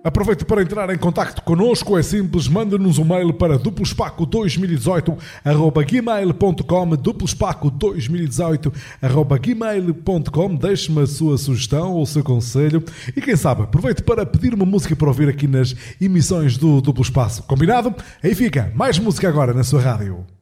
Aproveite para entrar em contacto connosco, é simples, manda-nos um mail para duplospaco2018@gmail.com, duplospaco2018@gmail.com, deixe-me a sua sugestão ou o seu conselho e quem sabe, aproveite para pedir uma música para ouvir aqui nas emissões do Duplo Espaço. Combinado? Aí fica, mais música agora na sua rádio.